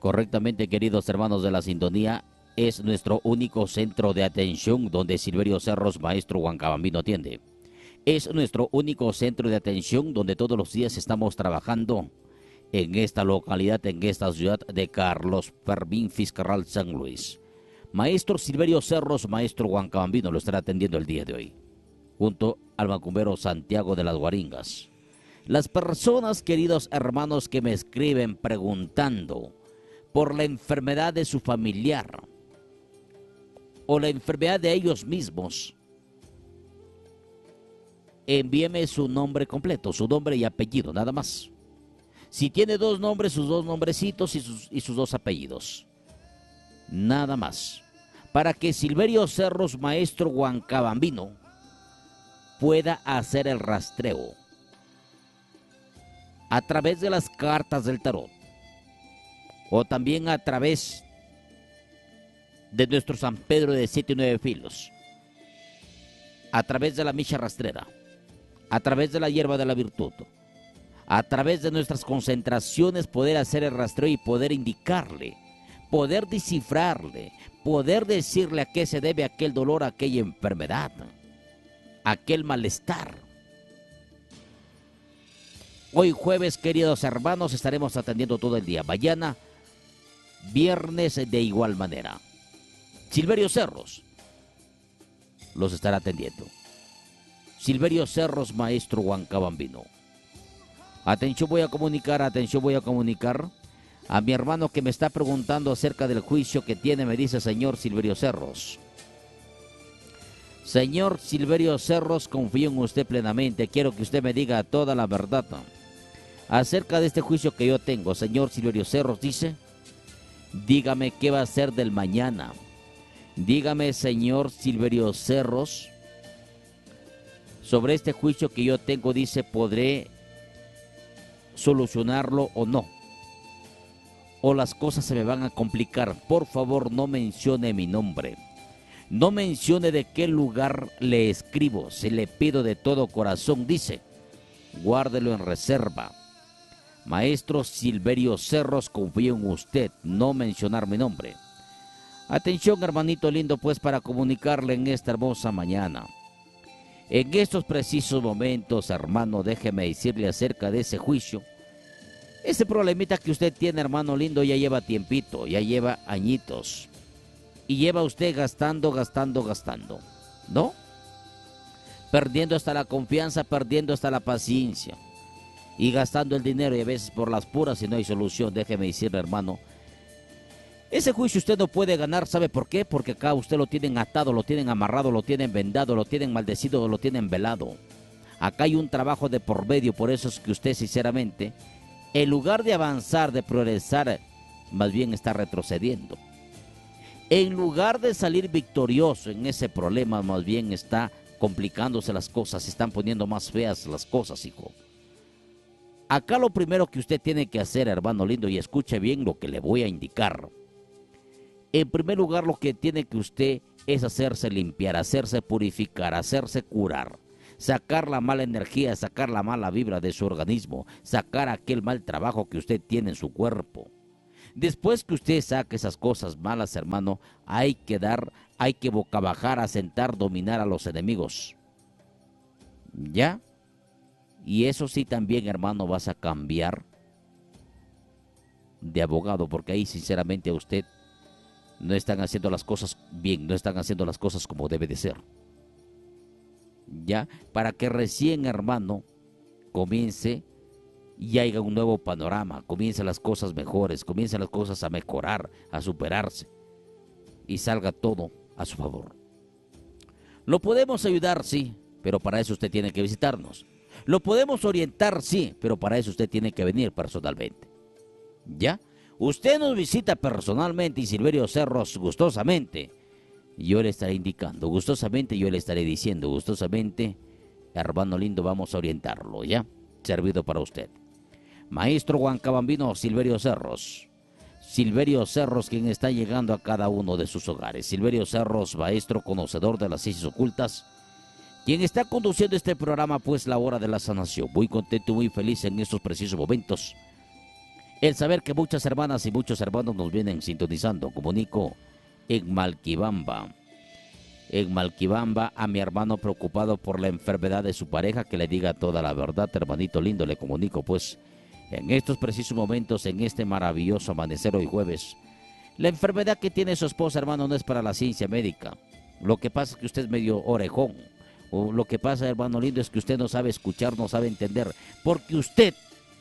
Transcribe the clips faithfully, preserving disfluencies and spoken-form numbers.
Correctamente, queridos hermanos de la sintonía, es nuestro único centro de atención donde Silverio Cerros, maestro Huancabambino, atiende. Es nuestro único centro de atención donde todos los días estamos trabajando en esta localidad, en esta ciudad de Carlos Fermín Fiscarral, San Luis. Maestro Silverio Cerros, maestro Huancabambino, lo estará atendiendo el día de hoy, junto al macumbero Santiago de las Guaringas. Las personas, queridos hermanos, que me escriben preguntando por la enfermedad de su familiar o la enfermedad de ellos mismos, envíeme su nombre completo, su nombre y apellido, nada más. Si tiene dos nombres, sus dos nombrecitos y sus, y sus dos apellidos. Nada más. Para que Silverio Cerros, maestro Huancabambino, pueda hacer el rastreo a través de las cartas del tarot o también a través de nuestro San Pedro de siete y nueve filos, a través de la micha rastrera, a través de la hierba de la virtud, a través de nuestras concentraciones, poder hacer el rastreo y poder indicarle, poder descifrarle, poder decirle a qué se debe aquel dolor, aquella enfermedad, aquel malestar. Hoy jueves, queridos hermanos, estaremos atendiendo todo el día. Mañana, viernes, de igual manera. Silverio Cerros los estará atendiendo. Silverio Cerros, maestro Huancabambino. Atención, voy a comunicar, atención, voy a comunicar a mi hermano que me está preguntando acerca del juicio que tiene, me dice: señor Silverio Cerros. Señor Silverio Cerros, confío en usted plenamente. Quiero que usted me diga toda la verdad acerca de este juicio que yo tengo. Señor Silverio Cerros, dice, dígame qué va a ser del mañana. Dígame, señor Silverio Cerros, sobre este juicio que yo tengo, dice, ¿podré solucionarlo o no? O las cosas se me van a complicar. Por favor, no mencione mi nombre. No mencione de qué lugar le escribo. Se le pido de todo corazón, dice, guárdelo en reserva. Maestro Silverio Cerros, confío en usted, no mencionar mi nombre. Atención, hermanito lindo, pues, para comunicarle en esta hermosa mañana. En estos precisos momentos, hermano, déjeme decirle acerca de ese juicio. Ese problemita que usted tiene, hermano lindo, ya lleva tiempito, ya lleva añitos. Y lleva usted gastando, gastando, gastando, ¿no? Perdiendo hasta la confianza, perdiendo hasta la paciencia. Y gastando el dinero, y a veces por las puras y no hay solución. Déjeme decirle, hermano, ese juicio usted no puede ganar. ¿Sabe por qué? Porque acá usted lo tienen atado, lo tienen amarrado, lo tienen vendado, lo tienen maldecido, lo tienen velado. Acá hay un trabajo de por medio. Por eso es que usted, sinceramente, en lugar de avanzar, de progresar, más bien está retrocediendo. En lugar de salir victorioso en ese problema, más bien está complicándose las cosas, se están poniendo más feas las cosas, hijo. Acá lo primero que usted tiene que hacer, hermano lindo, y escuche bien lo que le voy a indicar. En primer lugar, lo que tiene que usted es hacerse limpiar, hacerse purificar, hacerse curar, sacar la mala energía, sacar la mala vibra de su organismo, sacar aquel mal trabajo que usted tiene en su cuerpo. Después que usted saque esas cosas malas, hermano, hay que dar, hay que bocabajar, asentar, dominar a los enemigos. ¿Ya? Y eso sí también, hermano, vas a cambiar de abogado, porque ahí sinceramente a usted no están haciendo las cosas bien, no están haciendo las cosas como debe de ser. ¿Ya? Para que recién, hermano, comience y haya un nuevo panorama, comiencen las cosas mejores, comiencen las cosas a mejorar, a superarse y salga todo a su favor. Lo podemos ayudar, sí, pero para eso usted tiene que visitarnos. Lo podemos orientar, sí, pero para eso usted tiene que venir personalmente. ¿Ya? Usted nos visita personalmente y Silverio Cerros gustosamente, yo le estaré indicando, gustosamente yo le estaré diciendo, gustosamente, hermano lindo, vamos a orientarlo, ¿ya? Servido para usted. Maestro Huancabambino, Silverio Cerros. Silverio Cerros, quien está llegando a cada uno de sus hogares. Silverio Cerros, maestro conocedor de las ciencias ocultas, quien está conduciendo este programa, pues, La Hora de la Sanación. Muy contento, muy feliz en estos precisos momentos. El saber que muchas hermanas y muchos hermanos nos vienen sintonizando. Comunico en Malquibamba. En Malquibamba a mi hermano preocupado por la enfermedad de su pareja, que le diga toda la verdad, hermanito lindo, le comunico pues en estos precisos momentos, en este maravilloso amanecer hoy jueves, la enfermedad que tiene su esposa, hermano, no es para la ciencia médica. Lo que pasa es que usted es medio orejón, o lo que pasa, hermano lindo, es que usted no sabe escuchar, no sabe entender, porque usted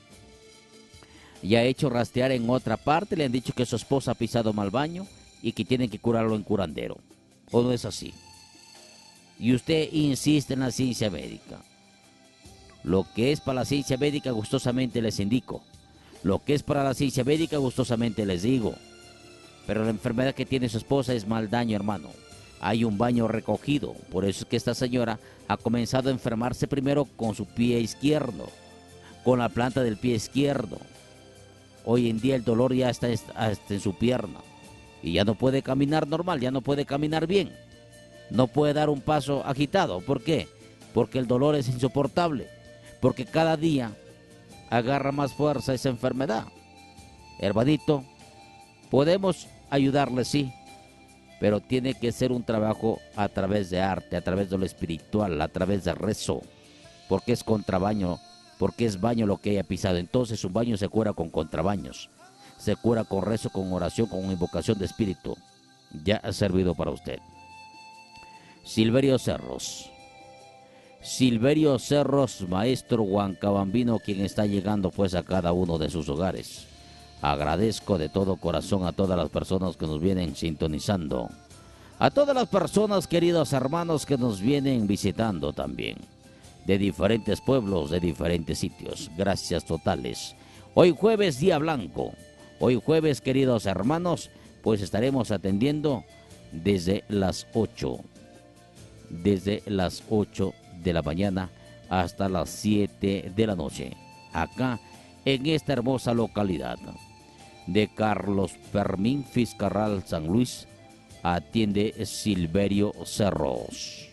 ya ha hecho rastrear en otra parte, le han dicho que su esposa ha pisado mal baño y que tienen que curarlo en curandero. ¿O no es así? Y usted insiste en la ciencia médica. Lo que es para la ciencia médica gustosamente les indico. Lo que es para la ciencia médica gustosamente les digo. Pero la enfermedad que tiene su esposa es mal daño, hermano. Hay un baño recogido. Por eso es que esta señora ha comenzado a enfermarse primero con su pie izquierdo, con la planta del pie izquierdo. Hoy en día el dolor ya está hasta en su pierna. Y ya no puede caminar normal, ya no puede caminar bien. No puede dar un paso agitado. ¿Por qué? Porque el dolor es insoportable. Porque cada día agarra más fuerza esa enfermedad. Hermanito, podemos ayudarle, sí, pero tiene que ser un trabajo a través de arte, a través de lo espiritual, a través de rezo, porque es contrabaño, porque es baño lo que haya pisado. Entonces un baño se cura con contrabaños, se cura con rezo, con oración, con invocación de espíritu. Ya ha servido para usted. Silverio Cerros. Silverio Cerros, maestro huancabambino, quien está llegando pues a cada uno de sus hogares. Agradezco de todo corazón a todas las personas que nos vienen sintonizando. A todas las personas, queridos hermanos, que nos vienen visitando también. De diferentes pueblos, de diferentes sitios. Gracias totales. Hoy jueves, día blanco. Hoy jueves, queridos hermanos, pues estaremos atendiendo desde las ocho. Desde las ocho de la mañana hasta las siete de la noche. Acá, en esta hermosa localidad de Carlos Fermín Fiscarral, San Luis, atiende Silverio Cerros.